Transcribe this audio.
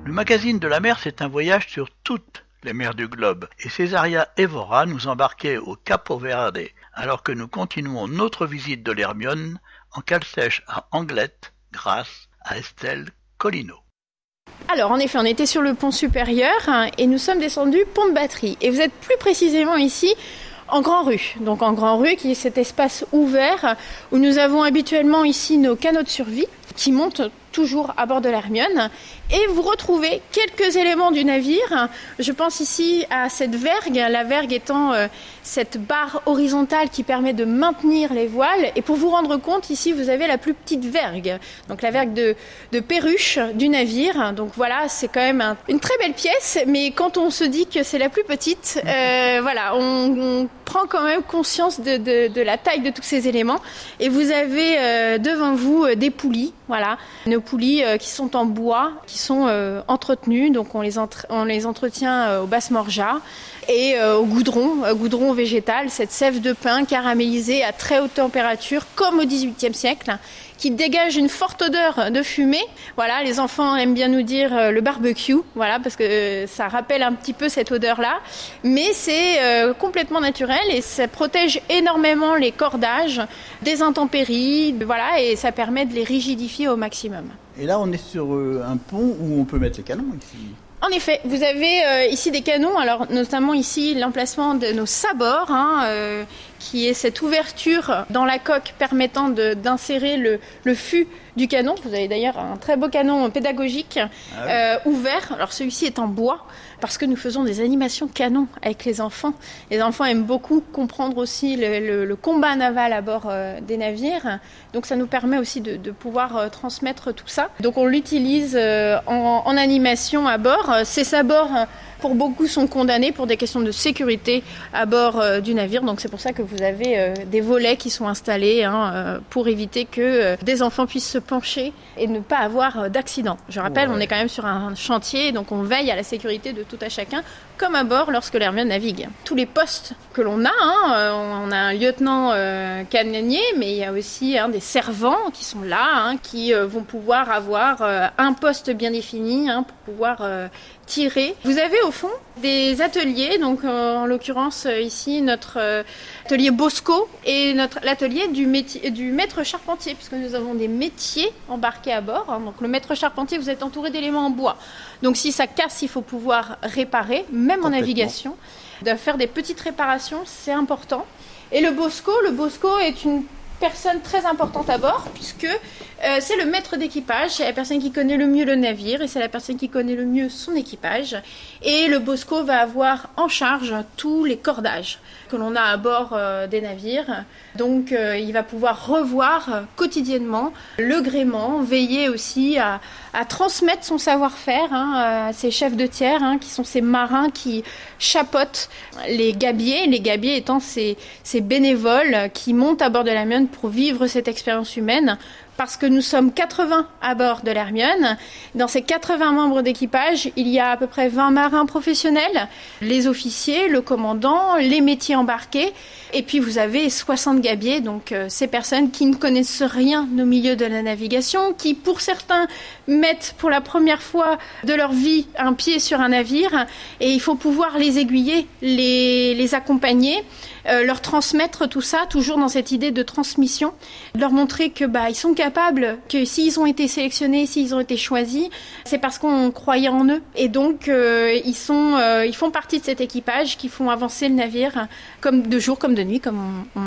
Le magazine de la mer, c'est un voyage sur toutes les mers du globe. Et Césaria Évora nous embarquait au Capo Verde, alors que nous continuons notre visite de l'Hermione en cale sèche à Anglette, grâce à Estelle Colino. Alors, en effet, on était sur le pont supérieur et nous sommes descendus pont de Batterie. Et vous êtes plus précisément ici en Grand Rue. Donc en Grand Rue, qui est cet espace ouvert où nous avons habituellement ici nos canots de survie qui montent toujours à bord de l'Hermione. Et vous retrouvez quelques éléments du navire. Je pense ici à cette vergue, la vergue étant cette barre horizontale qui permet de maintenir les voiles. Et pour vous rendre compte, ici, vous avez la plus petite vergue. Donc la vergue de perruche du navire. Donc voilà, c'est quand même une très belle pièce. Mais quand on se dit que c'est la plus petite, voilà, on prend quand même conscience de la taille de tous ces éléments. Et vous avez devant vous des poulies. Voilà, nos poulies qui sont en bois, qui sont entretenues, donc on les entretient au Basse-Morja et au goudron végétal, cette sève de pin caramélisée à très haute température, comme au XVIIIe siècle, qui dégage une forte odeur de fumée. Voilà, les enfants aiment bien nous dire le barbecue, voilà, parce que ça rappelle un petit peu cette odeur-là. Mais c'est complètement naturel et ça protège énormément les cordages des intempéries, voilà, et ça permet de les rigidifier au maximum. Et là, on est sur un pont où on peut mettre les canons ici. En effet, vous avez ici des canons, alors notamment ici l'emplacement de nos sabords, qui est cette ouverture dans la coque permettant d'insérer le fût du canon. Vous avez d'ailleurs un très beau canon pédagogique ouvert. Alors celui-ci est en bois parce que nous faisons des animations canon avec les enfants. Les enfants aiment beaucoup comprendre aussi le combat naval à bord des navires. Donc ça nous permet aussi de pouvoir transmettre tout ça. Donc on l'utilise en animation à bord. Ces sabords, pour beaucoup, sont condamnés pour des questions de sécurité à bord du navire. Donc c'est pour ça que vous avez des volets qui sont installés pour éviter que des enfants puissent se pencher et ne pas avoir d'accident. Je rappelle, on est quand même sur un chantier, donc on veille à la sécurité de tout à chacun, comme à bord lorsque l'Hermione navigue. Tous les postes que l'on a, on a un lieutenant canonnier, mais il y a aussi des servants qui sont là, qui vont pouvoir avoir un poste bien défini pour pouvoir tirer. Vous avez au fond des ateliers, donc en l'occurrence ici notre atelier Bosco et l'atelier du maître charpentier, puisque nous avons des métiers embarqués à bord. Donc le maître charpentier, vous êtes entouré d'éléments en bois. Donc si ça casse, il faut pouvoir réparer, même en navigation. De faire des petites réparations, c'est important. Et le Bosco est une personne très importante à bord, puisque c'est le maître d'équipage, c'est la personne qui connaît le mieux le navire et c'est la personne qui connaît le mieux son équipage. Et le Bosco va avoir en charge tous les cordages que l'on a à bord des navires. Donc il va pouvoir revoir quotidiennement le gréement, veiller aussi à transmettre son savoir-faire à ses chefs de tiers, qui sont ces marins qui chapeautent les gabiers étant ces bénévoles qui montent à bord de l'Hermione pour vivre cette expérience humaine. Parce que nous sommes 80 à bord de l'Hermione. Dans ces 80 membres d'équipage, il y a à peu près 20 marins professionnels, les officiers, le commandant, les métiers embarqués. Et puis vous avez 60 gabiers, donc ces personnes qui ne connaissent rien au milieu de la navigation, qui pour certains mettent pour la première fois de leur vie un pied sur un navire. Et il faut pouvoir les aiguiller, les accompagner, leur transmettre tout ça, toujours dans cette idée de transmission, leur montrer que ils sont capables, que s'ils ont été sélectionnés, s'ils ont été choisis, c'est parce qu'on croyait en eux. Et donc ils font partie de cet équipage qui font avancer le navire comme de jour comme de nuit, comme on